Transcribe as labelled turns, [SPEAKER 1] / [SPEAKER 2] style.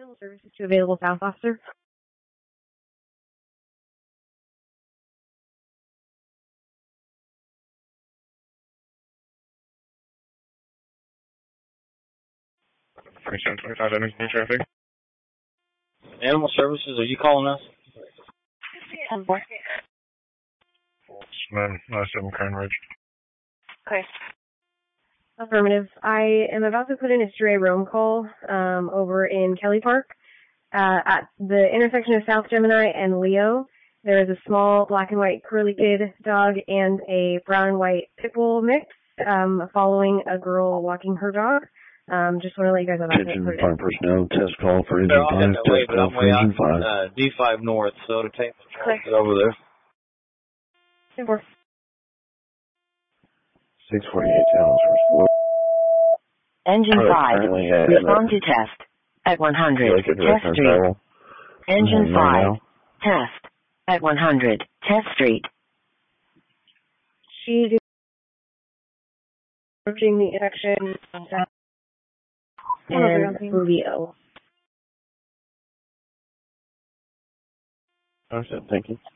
[SPEAKER 1] Animal services to available South officer.
[SPEAKER 2] Traffic.
[SPEAKER 3] Animal services, are you calling us?
[SPEAKER 2] Man, 7 Crown Ridge.
[SPEAKER 1] Okay. Affirmative. I am about to put in a stray roam call over in Kelly Park. At the intersection of South Gemini and Leo, there is a small black and white curly-headed dog and a brown and white pit bull mix following a girl walking her dog. Just want to let you guys know that.
[SPEAKER 4] Attention fire personnel, test call for engine 5,
[SPEAKER 3] test
[SPEAKER 4] call for engine 5.
[SPEAKER 3] D5 north, so to take get over there.
[SPEAKER 4] 648 channels for
[SPEAKER 5] Engine 5, respond to test at 100, Test Street. Engine 5, test at 100, Test Street.
[SPEAKER 1] She's approaching the intersection and Leo.
[SPEAKER 4] Understood, thank you.